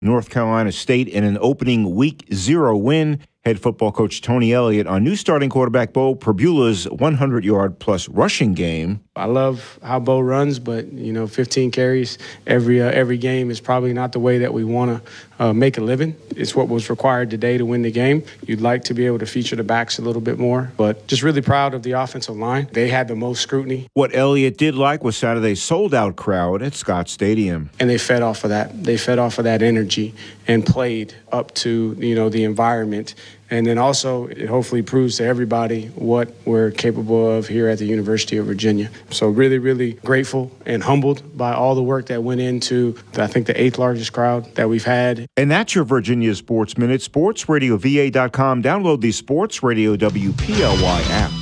North Carolina State in an opening Week 0 win. Head football coach Tony Elliott on new starting quarterback Bo Perbula's 100-yard-plus rushing game. I love how Bo runs, but 15 carries every game is probably not the way that we want to make a living. It's what was required today to win the game. You'd like to be able to feature the backs a little bit more, but just really proud of the offensive line. They had the most scrutiny. What Elliott did like was Saturday's sold-out crowd at Scott Stadium, and they fed off of that. They fed off of that energy and played up to the environment. And then also, it hopefully proves to everybody what we're capable of here at the University of Virginia. So really, really grateful and humbled by all the work that went into, I think, the 8th largest crowd that we've had. And that's your Virginia Sports Minute. SportsRadioVA.com. Download the Sports Radio WPLY app.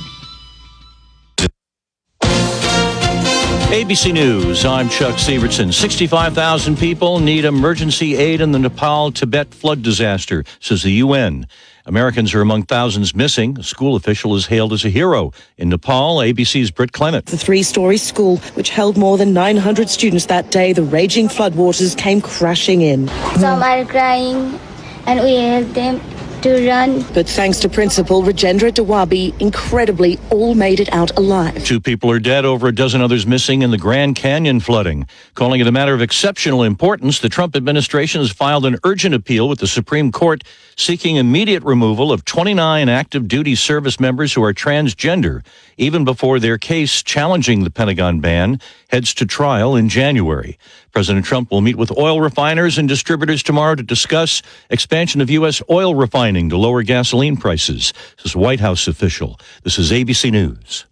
ABC News, I'm Chuck Severson. 65,000 people need emergency aid in the Nepal-Tibet flood disaster, says the UN. Americans are among thousands missing. A school official is hailed as a hero. In Nepal, ABC's Britt Clement. The 3-story school, which held more than 900 students that day, the raging floodwaters came crashing in. Some are crying, and we help them to run. But thanks to Principal Rajendra Dawabi, incredibly, all made it out alive. 2 people are dead, over a dozen others missing in the Grand Canyon flooding. Calling it a matter of exceptional importance, the Trump administration has filed an urgent appeal with the Supreme Court seeking immediate removal of 29 active duty service members who are transgender, even before their case challenging the Pentagon ban heads to trial in January. President Trump will meet with oil refiners and distributors tomorrow to discuss expansion of U.S. oil refining to lower gasoline prices, says a White House official. This is ABC News.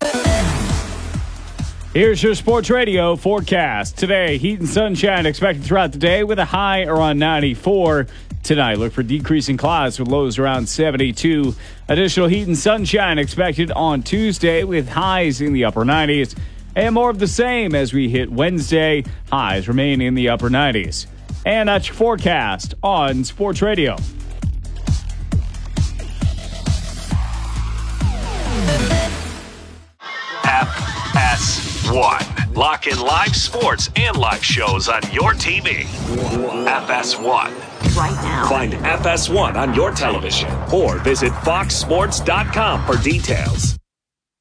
Here's your Sports Radio forecast. Today, heat and sunshine expected throughout the day with a high around 94. Tonight, look for decreasing clouds with lows around 72. Additional heat and sunshine expected on Tuesday with highs in the upper 90s. And more of the same as we hit Wednesday. Highs remain in the upper 90s. And that's your forecast on Sports Radio. FS1. Lock in live sports and live shows on your TV. FS1. Right now. Find FS1 on your television or visit foxsports.com for details.